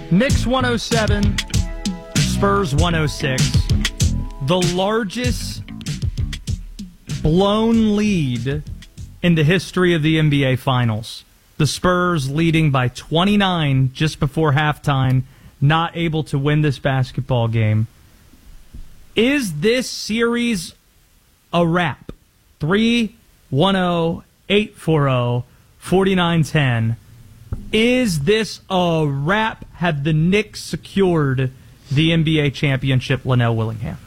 Knicks 107, Spurs 106. The largest blown lead in the history of the NBA Finals. The Spurs leading by 29 just before halftime, not able to win this basketball game. Is this series a wrap? 3-1-0-8-4-0-49-10. Is this a wrap? Have the Knicks secured the NBA championship, Linnell Willingham?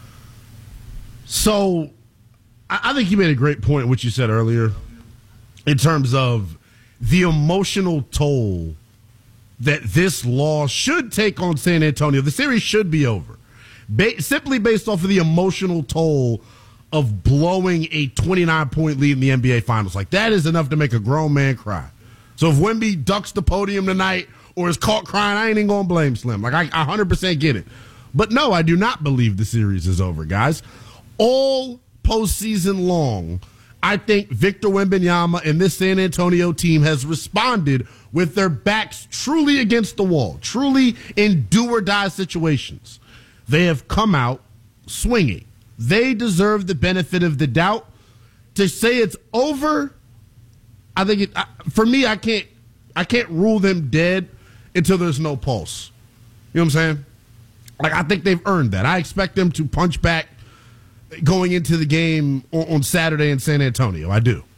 So, I think you made a great point, what you said earlier, in terms of the emotional toll that this loss should take on San Antonio. The series should be over. Simply based off of the emotional toll of blowing a 29-point lead in the NBA Finals. Like, that is enough to make a grown man cry. So if Wemby ducks the podium tonight or is caught crying, I ain't even going to blame Slim. Like, I 100% get it. But no, I do not believe the series is over, guys. All postseason long, I think Victor Wembanyama and this San Antonio team has responded with their backs truly against the wall, truly in do-or-die situations. They have come out swinging. They deserve the benefit of the doubt. To say it's over, I think for me, I can't rule them dead until there's no pulse. You know what I'm saying? Like, I think they've earned that. I expect them to punch back going into the game on Saturday in San Antonio. I do.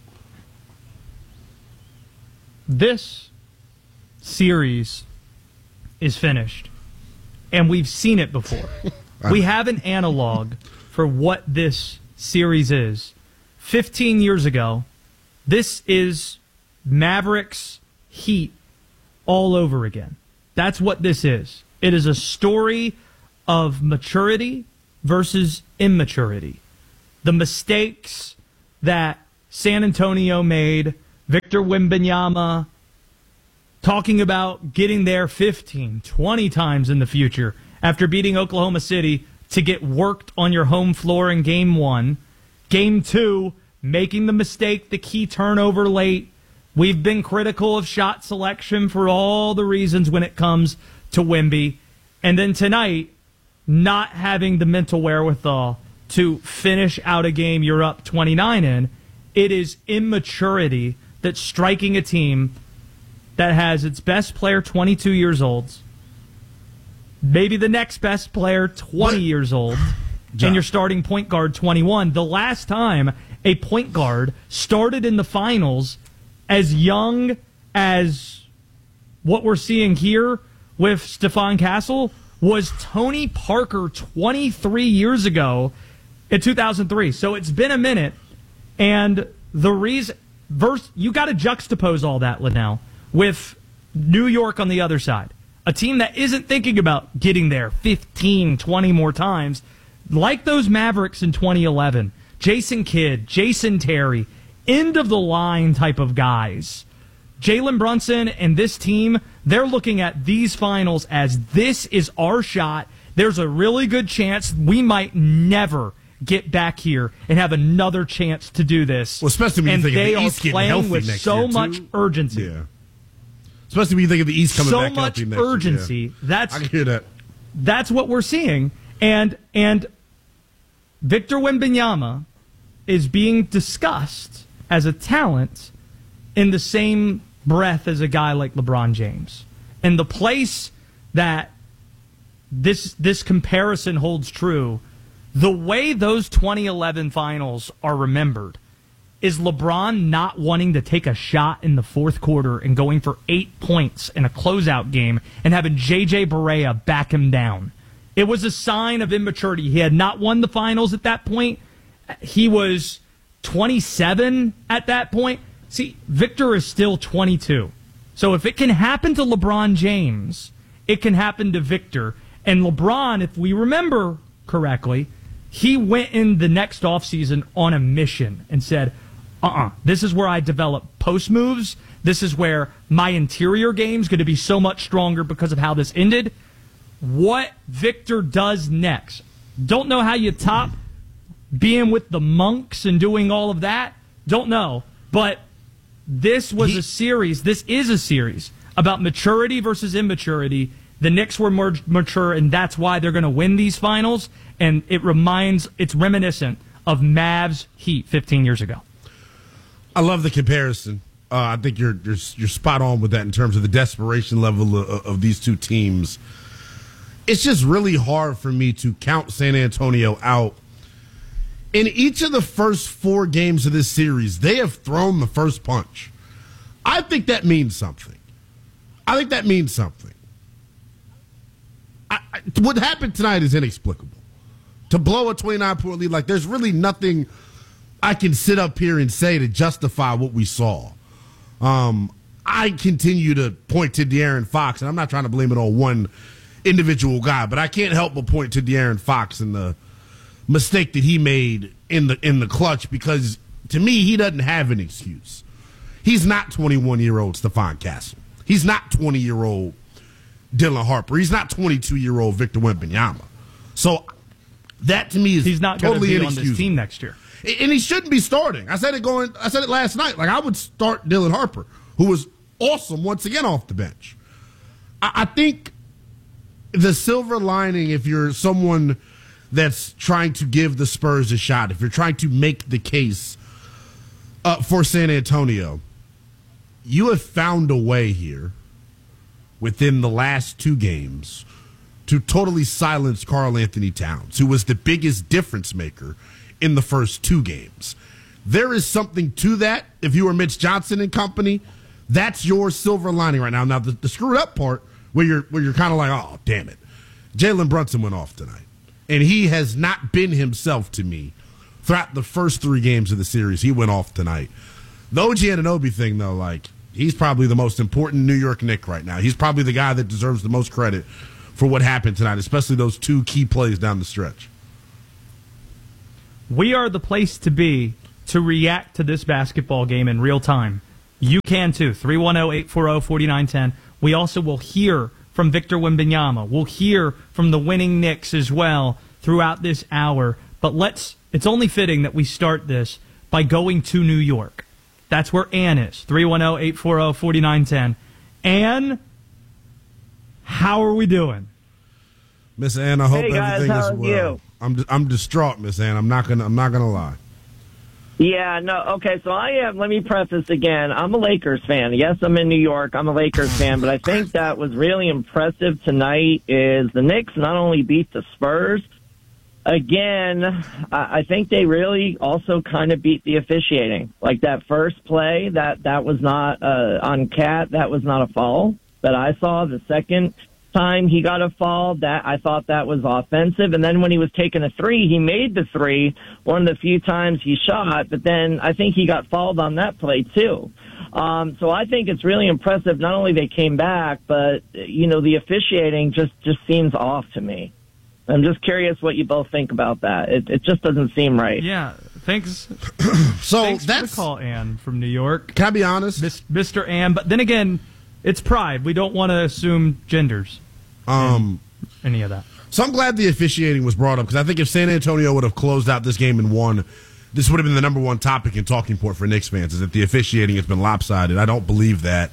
This series is finished, and we've seen it before. We have an analog for what this series is. 15 years ago, this is Mavericks Heat all over again. That's what this is. It is a story of maturity versus immaturity. The mistakes that San Antonio made, Victor Wembanyama talking about getting there 15, 20 times in the future after beating Oklahoma City to get worked on your home floor in Game 1. Game 2, making the mistake, the key turnover late. We've been critical of shot selection for all the reasons when it comes to Wemby. And then tonight, not having the mental wherewithal to finish out a game you're up 29 in. It is immaturity that's striking a team that has its best player 22 years old, maybe the next best player 20 years old, and your starting point guard 21. The last time a point guard started in the finals as young as what we're seeing here with Stephon Castle was Tony Parker 23 years ago in 2003. So it's been a minute, and the reason you got to juxtapose all that, Linnell, with New York on the other side. A team that isn't thinking about getting there 15, 20 more times, like those Mavericks in 2011. Jason Kidd, Jason Terry, end-of-the-line type of guys. Jalen Brunson and this team, they're looking at these finals as this is our shot. There's a really good chance we might never get back here and have another chance to do this. Well, especially when you think they of the East getting healthy with next so year, much urgency. Yeah. Especially when you think of the East coming back healthy next year. So much urgency. Yeah. I can hear that. That's what we're seeing. And Victor Wembanyama is being discussed as a talent in the same breath as a guy like LeBron James. And the place that this comparison holds true, the way those 2011 finals are remembered is LeBron not wanting to take a shot in the fourth quarter and going for 8 points in a closeout game and having J.J. Barea back him down. It was a sign of immaturity. He had not won the finals at that point. He was 27 at that point. See, Victor is still 22. So if it can happen to LeBron James, it can happen to Victor. And LeBron, if we remember correctly, he went in the next offseason on a mission and said, this is where I develop post moves. This is where my interior game is going to be so much stronger because of how this ended. What Victor does next, don't know how you top being with the monks and doing all of that. Don't know. But this was a series. This is a series about maturity versus immaturity. The Knicks were more mature, and that's why they're going to win these finals. And it's reminiscent of Mavs Heat 15 years ago. I love the comparison. I think you're spot on with that in terms of the desperation level of these two teams. It's just really hard for me to count San Antonio out. In each of the first 4 games of this series, they have thrown the first punch. I think that means something. What happened tonight is inexplicable. To blow a 29-point lead, like there's really nothing I can sit up here and say to justify what we saw. I continue to point to De'Aaron Fox, and I'm not trying to blame it on one individual guy, but I can't help but point to De'Aaron Fox and the mistake that he made in the clutch, because to me he doesn't have an excuse. He's not 21-year-old Stephon Castle. He's not 20-year-old Dylan Harper. He's not 22-year-old Victor Wembanyama. So that to me is he's not totally going to be on this team next year. And he shouldn't be starting. I said it last night. Like, I would start Dylan Harper, who was awesome once again off the bench. I think the silver lining, if you're someone that's trying to give the Spurs a shot, if you're trying to make the case for San Antonio, you have found a way here within the last 2 games to totally silence Karl Anthony Towns, who was the biggest difference maker in the first 2 games. There is something to that. If you were Mitch Johnson and company, that's your silver lining right now. Now, the screwed up part where you're kind of like, oh, damn it. Jalen Brunson went off tonight, and he has not been himself to me throughout the first 3 games of the series. He went off tonight. The OG Anunoby thing, though, like, he's probably the most important New York Knick right now. He's probably the guy that deserves the most credit for what happened tonight, especially those 2 key plays down the stretch. We are the place to be to react to this basketball game in real time. You can too. 310-840-4910. We also will hear from Victor Wembanyama. We'll hear from the winning Knicks as well throughout this hour. But it's only fitting that we start this by going to New York. That's where Ann is. 310-840-4910. Ann, how are we doing? Miss Ann, I hope hey guys, everything how is are well. you? I'm distraught, Miss Ann. I'm not gonna lie. Yeah, no, okay, so I am, let me preface again, I'm a Lakers fan. Yes, I'm in New York, I'm a Lakers fan, but I think that was really impressive tonight is the Knicks not only beat the Spurs, again, I think they really also kind of beat the officiating. Like that first play, that was not, on Cat, that was not a foul that I saw. The second time he got a foul, that I thought that was offensive. And then when he was taking a 3, he made the 3, one of the few times he shot, but then I think he got fouled on that play too. So I think it's really impressive. Not only they came back, but the officiating just seems off to me. I'm just curious what you both think about that. It just doesn't seem right. Yeah, thanks. So thanks that's for the call, Ann from New York. Can I be honest, Mr. Ann? But then again, it's pride. We don't want to assume genders. Any of that. So I'm glad the officiating was brought up, because I think if San Antonio would have closed out this game and won, this would have been the number 1 topic and talking point for Knicks fans, is that the officiating has been lopsided. I don't believe that.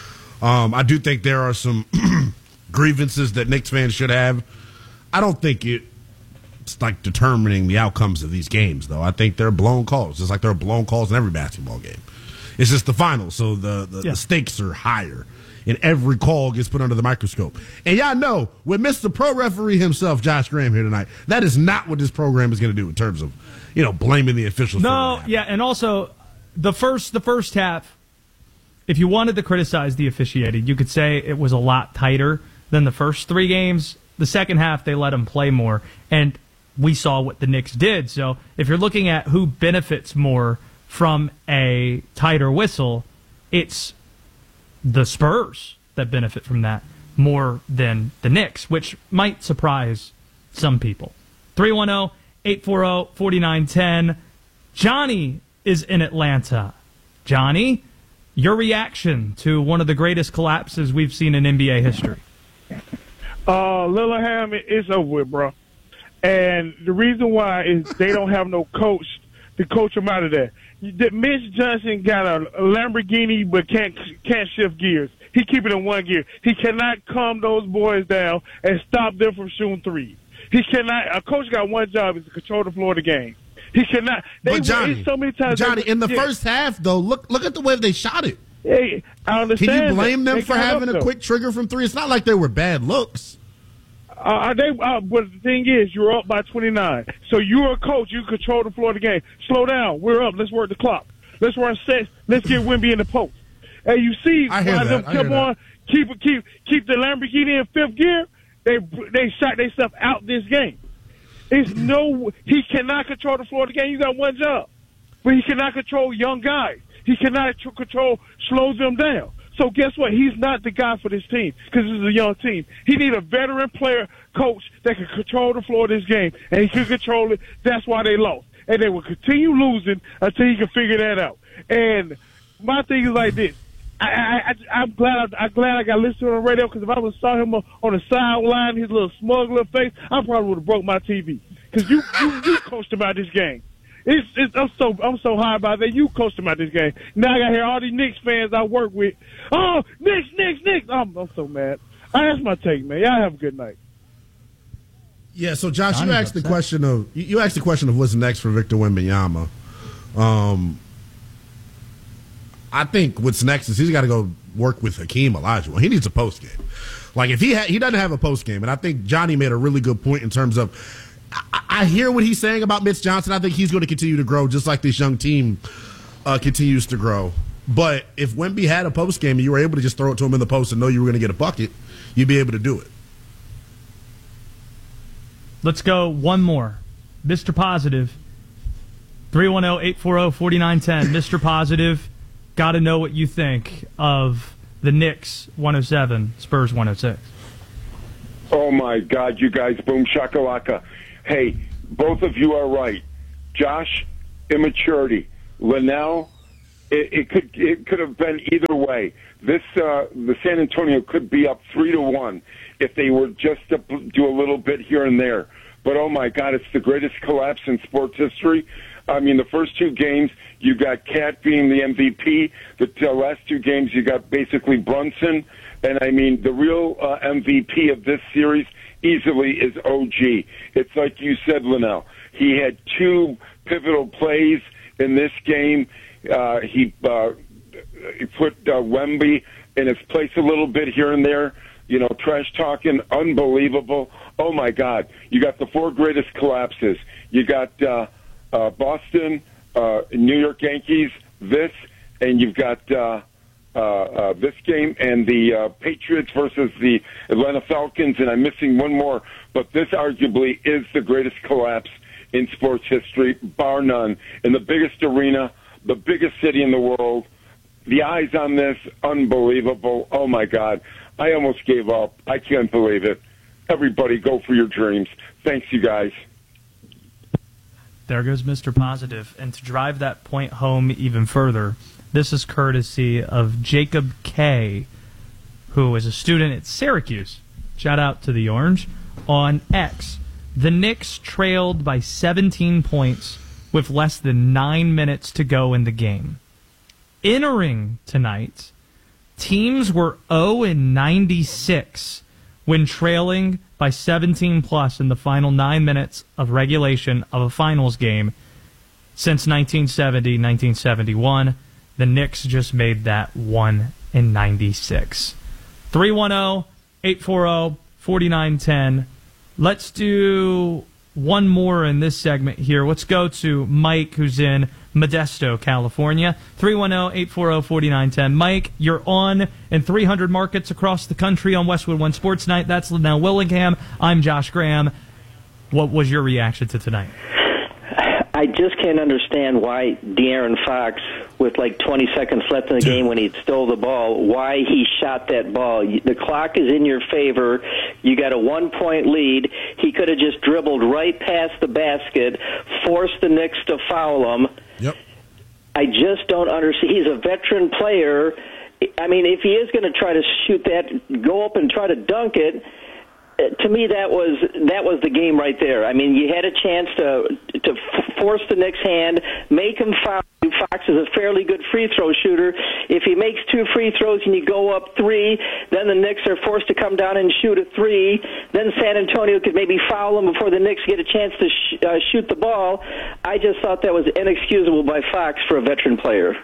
I do think there are some grievances that Knicks fans should have. I don't think it's like determining the outcomes of these games, though. I think they're blown calls, just like there are blown calls in every basketball game. It's just the finals, so the stakes are higher, and every call gets put under the microscope. And y'all know, with Mr. Pro Referee himself, Josh Graham, here tonight, that is not what this program is going to do in terms of, blaming the officials. No, yeah, and also the first half, if you wanted to criticize the officiating, you could say it was a lot tighter than the first 3 games. The second half, they let them play more, and we saw what the Knicks did. So if you're looking at who benefits more from a tighter whistle, it's the Spurs that benefit from that more than the Knicks, which might surprise some people. 310-840-4910. Johnny is in Atlanta. Johnny, your reaction to one of the greatest collapses we've seen in NBA history. Lillehammer is over with, bro. And the reason why is they don't have no coach to coach them out of there. Mitch Johnson got a Lamborghini but can't shift gears. He keep it in one gear. He cannot calm those boys down and stop them from shooting threes. He cannot. A coach got one job: is to control the floor of the game. He cannot. But Johnny, so many times, in the first half, though, look at the way they shot it. Hey, I understand. Can you blame them for having a quick trigger from three? It's not like they were bad looks. But the thing is, you're up by 29. So you're a coach. You control the floor of the game. Slow down. We're up. Let's work the clock. Let's run sets. Let's get Wemby in the post. And you see, why them kept on keep the Lamborghini in fifth gear. They shot themselves out this game. He cannot control the floor of the game. You got one job, but he cannot control young guys. He cannot slow them down. So guess what? He's not the guy for this team because this is a young team. He needs a veteran player coach that can control the floor of this game, and he can control it. That's why they lost, and they will continue losing until he can figure that out. And my thing is like this. I'm glad I got to listen to him on the radio because if I would have saw him on the sideline, his little smug little face, I probably would have broke my TV because you coached about this game. I'm so high about that. You coached about this game. Now I got to hear all these Knicks fans I work with. Oh, Knicks. I'm so mad. That's my take, man. Y'all have a good night. Yeah. So Josh, you asked the question of what's next for Victor Wembanyama. I think what's next is he's got to go work with Hakeem Olajuwon. He needs a post game. Like if he doesn't have a post game, and I think Johnny made a really good point in terms of I hear what he's saying about Mitch Johnson. I think he's going to continue to grow just like this young team continues to grow. But if Wemby had a post game and you were able to just throw it to him in the post and know you were going to get a bucket, you'd be able to do it. Let's go one more. Mr. Positive, 310-840-4910. Mr. Positive, got to know what you think of the Knicks 107, Spurs 106. Oh, my God, you guys, boom shakalaka. Hey, both of you are right. Josh, immaturity. Linnell, it could have been either way. The San Antonio could be up 3-1 if they were just to do a little bit here and there. But, oh, my God, it's the greatest collapse in sports history. I mean, the first two games, you got Cat being the MVP. The last two games, you got basically Brunson. And, I mean, the real MVP of this series easily is OG. It's like you said, Linnell. He had two pivotal plays in this game. He put Wemby in his place a little bit here and there. You know, trash talking, unbelievable. Oh, my God. You got the four greatest collapses. You got Boston, New York Yankees, and you've got this game and the Patriots versus the Atlanta Falcons, and I'm missing one more. But this arguably is the greatest collapse in sports history, bar none. In the biggest arena, the biggest city in the world, the eyes on this, unbelievable. Oh, my God. I almost gave up. I can't believe it. Everybody go for your dreams. Thanks, you guys. There goes Mr. Positive. And to drive that point home even further, this is courtesy of Jacob K., who is a student at Syracuse. Shout out to the Orange. On X, the Knicks trailed by 17 points with less than 9 minutes to go in the game. Entering tonight, teams were 0-96 when trailing by 17 plus in the final 9 minutes of regulation of a finals game since 1970-1971. The Knicks just made that 1-96. 310-840-4910. Let's do one more in this segment here. Let's go to Mike, who's in Modesto, California. 310-840-4910. Mike, you're on in 300 markets across the country on Westwood One Sports Night. That's Linnell Willingham. I'm Josh Graham. What was your reaction to tonight? I just can't understand why De'Aaron Fox, with like 20 seconds left in the game when he stole the ball, why he shot that ball. The clock is in your favor. You got a 1-point lead. He could have just dribbled right past the basket, forced the Knicks to foul him. Yep. I just don't understand. He's a veteran player. I mean, if he is going to try to shoot that, go up and try to dunk it, to me, that was the game right there. I mean, you had a chance to force the Knicks' hand, make him foul Fox is a fairly good free throw shooter. If he makes 2 free throws and you go up 3, then the Knicks are forced to come down and shoot a 3. Then San Antonio could maybe foul them before the Knicks get a chance to shoot the ball. I just thought that was inexcusable by Fox for a veteran player.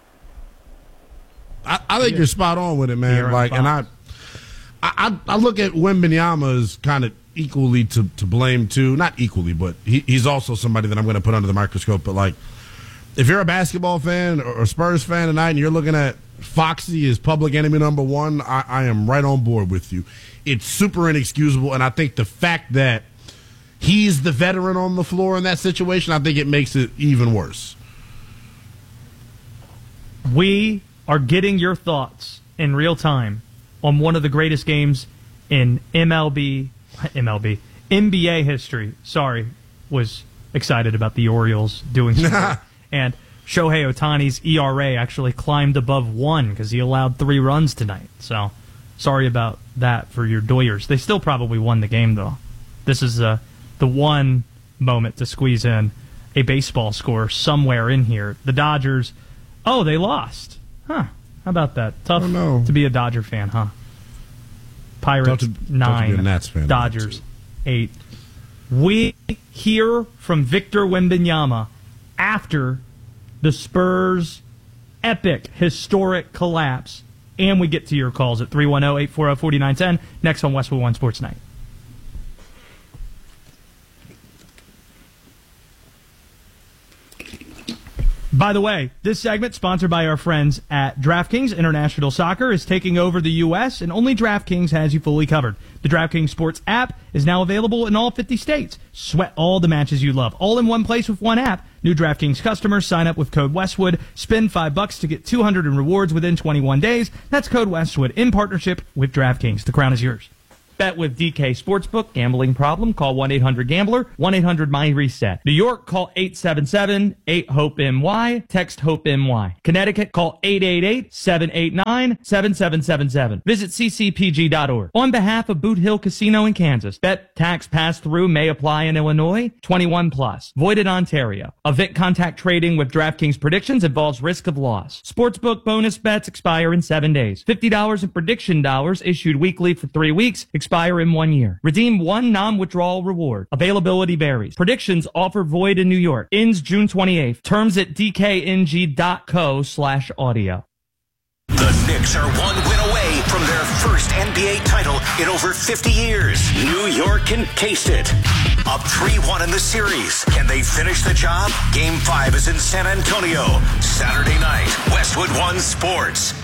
I think you're spot on with it, man. And I look at Wembanyama as kind of equally to blame too. Not equally, but he's also somebody that I'm going to put under the microscope. But like, if you're a basketball fan or Spurs fan tonight and you're looking at Foxy as public enemy number 1, I am right on board with you. It's super inexcusable, and I think the fact that he's the veteran on the floor in that situation, I think it makes it even worse. We are getting your thoughts in real time on one of the greatest games in NBA history. Sorry, was excited about the Orioles doing so. And Shohei Ohtani's ERA actually climbed above 1 because he allowed 3 runs tonight. So sorry about that for your Doyers. They still probably won the game, though. This is the one moment to squeeze in a baseball score somewhere in here. The Dodgers, they lost. Huh. How about that? Tough to be a Dodger fan, huh? Pirates 9, Nats fan, Dodgers 8. We hear from Victor Wembanyama after the Spurs' epic, historic collapse, and we get to your calls at 310-840-4910 next on Westwood One Sports Night. By the way, this segment, sponsored by our friends at DraftKings. International Soccer is taking over the U.S., and only DraftKings has you fully covered. The DraftKings Sports app is now available in all 50 states. Sweat all the matches you love, all in one place with one app. New DraftKings customers sign up with code Westwood. Spend $5 to get $200 in rewards within 21 days. That's code Westwood in partnership with DraftKings. The crown is yours. Bet with DK Sportsbook. Gambling problem? Call 1-800-GAMBLER. 1-800-MY-RESET. New York, call 877-8-HOPE-NY. Text HOPE-NY. Connecticut, call 888-789-7777. Visit ccpg.org. On behalf of Boot Hill Casino in Kansas, bet tax pass-through may apply in Illinois. 21 plus. Void in Ontario. Event contact trading with DraftKings predictions involves risk of loss. Sportsbook bonus bets expire in 7 days. $50 in prediction dollars issued weekly for 3 weeks. Expire in 1 year. Redeem one non-withdrawal reward. Availability varies. Predictions offer void in New York. Ends June 28th. Terms at dkng.co/audio. The Knicks are 1 win away from their first NBA title in over 50 years. New York can taste it. Up 3-1 in the series. Can they finish the job? Game 5 is in San Antonio. Saturday night. Westwood One Sports.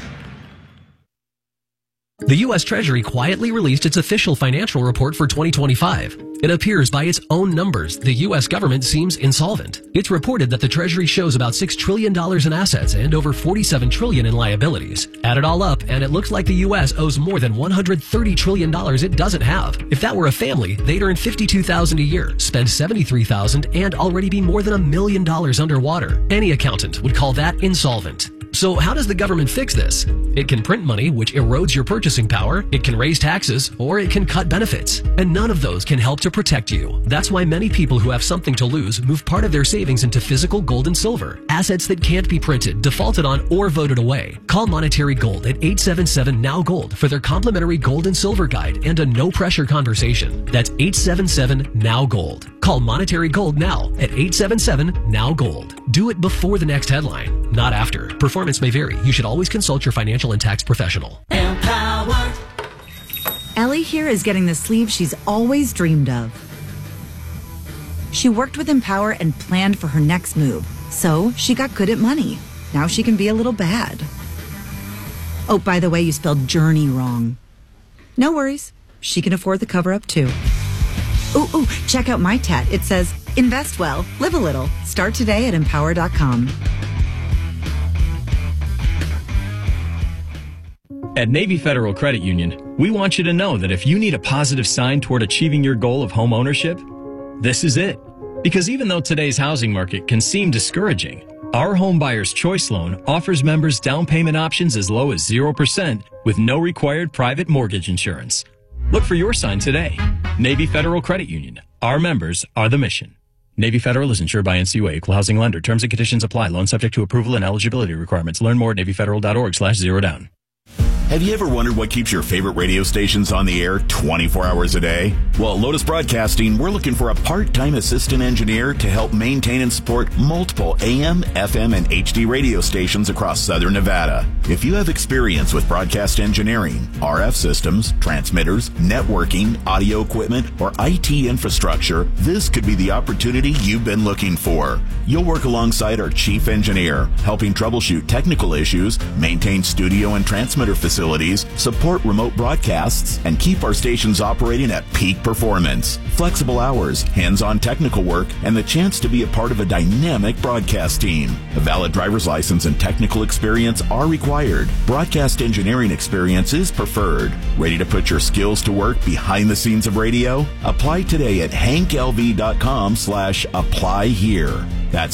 The U.S. Treasury quietly released its official financial report for 2025. It appears by its own numbers, the U.S. government seems insolvent. It's reported that the Treasury shows about $6 trillion in assets and over $47 trillion in liabilities. Add it all up, and it looks like the U.S. owes more than $130 trillion it doesn't have. If that were a family, they'd earn $52,000 a year, spend $73,000, and already be more than $1 million underwater. Any accountant would call that insolvent. So how does the government fix this? It can print money, which erodes your purchasing power. It can raise taxes, or it can cut benefits. And none of those can help to protect you. That's why many people who have something to lose move part of their savings into physical gold and silver. Assets that can't be printed, defaulted on, or voted away. Call Monetary Gold at 877-NOW-GOLD for their complimentary gold and silver guide and a no-pressure conversation. That's 877-NOW-GOLD. Call Monetary Gold now at 877-NOW-GOLD. Do it before the next headline, not after. Performance may vary. You should always consult your financial and tax professional. Empower. Ellie here is getting the sleeve she's always dreamed of. She worked with Empower and planned for her next move. So she got good at money. Now she can be a little bad. Oh, by the way, you spelled journey wrong. No worries. She can afford the cover-up too. Ooh, check out my tat. It says, invest well, live a little. Start today at empower.com. At Navy Federal Credit Union, we want you to know that if you need a positive sign toward achieving your goal of home ownership, this is it. Because even though today's housing market can seem discouraging, our Home Buyer's Choice Loan offers members down payment options as low as 0% with no required private mortgage insurance. Look for your sign today. Navy Federal Credit Union. Our members are the mission. Navy Federal is insured by NCUA, Equal Housing Lender. Terms and conditions apply. Loan subject to approval and eligibility requirements. Learn more at NavyFederal.org/zerodown. Have you ever wondered what keeps your favorite radio stations on the air 24 hours a day? Well, at Lotus Broadcasting, we're looking for a part-time assistant engineer to help maintain and support multiple AM, FM, and HD radio stations across Southern Nevada. If you have experience with broadcast engineering, RF systems, transmitters, networking, audio equipment, or IT infrastructure, this could be the opportunity you've been looking for. You'll work alongside our chief engineer, helping troubleshoot technical issues, maintain studio and transmitter facilities, support remote broadcasts, and keep our stations operating at peak performance. Flexible hours, hands-on technical work, and the chance to be a part of a dynamic broadcast team. A valid driver's license and technical experience are required. Broadcast engineering experience is preferred. Ready to put your skills to work behind the scenes of radio? Apply today at hanklv.com/apply here. That's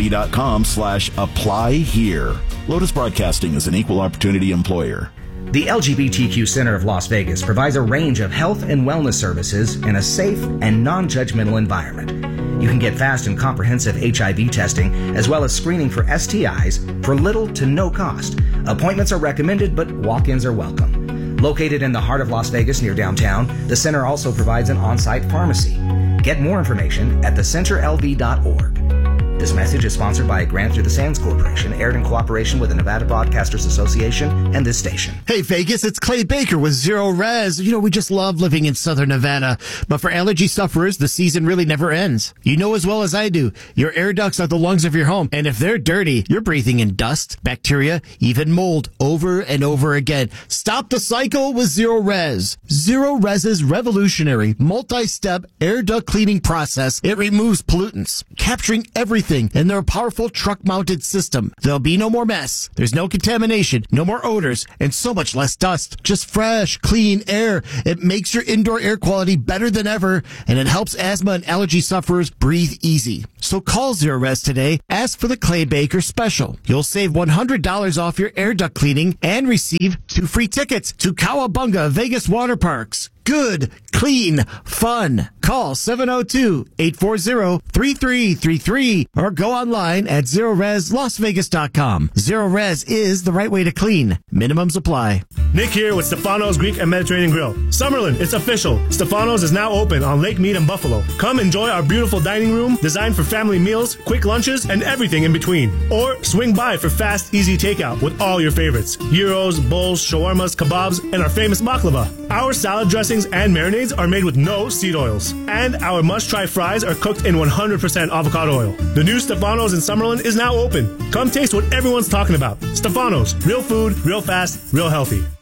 hanklv.com/apply here. Lotus Broadcasting is an equal opportunity employer. The LGBTQ Center of Las Vegas provides a range of health and wellness services in a safe and non-judgmental environment. You can get fast and comprehensive HIV testing as well as screening for STIs for little to no cost. Appointments are recommended, but walk-ins are welcome. Located in the heart of Las Vegas near downtown, the center also provides an on-site pharmacy. Get more information at thecenterlv.org. This message is sponsored by a grant through the Sands Corporation, aired in cooperation with the Nevada Broadcasters Association and this station. Hey, Vegas, it's Clay Baker with Zero Res. You know, we just love living in Southern Nevada. But for allergy sufferers, the season really never ends. You know as well as I do, your air ducts are the lungs of your home. And if they're dirty, you're breathing in dust, bacteria, even mold over and over again. Stop the cycle with Zero Res. Zero Res's revolutionary multi-step air duct cleaning process. It removes pollutants, capturing everything in their powerful truck-mounted system. There'll be no more mess. There's no contamination, no more odors, and so much less dust. Just fresh, clean air. It makes your indoor air quality better than ever, and it helps asthma and allergy sufferers breathe easy. So call Zero Res today. Ask for the Clay Baker special. You'll save $100 off your air duct cleaning and receive 2 free tickets to Cowabunga Vegas Water Parks. Good, clean, fun. Call 702-840-3333 or go online at ZeroResLasVegas.com. Zero Res is the right way to clean. Minimums apply. Nick here with Stefano's Greek and Mediterranean Grill. Summerlin, it's official. Stefano's is now open on Lake Mead and Buffalo. Come enjoy our beautiful dining room designed for family meals, quick lunches, and everything in between. Or swing by for fast, easy takeout with all your favorites. Gyros, bowls, shawarmas, kebabs, and our famous baklava. Our salad dressings and marinades are made with no seed oils. And our must-try fries are cooked in 100% avocado oil. The new Stefano's in Summerlin is now open. Come taste what everyone's talking about. Stefano's, real food, real fast, real healthy.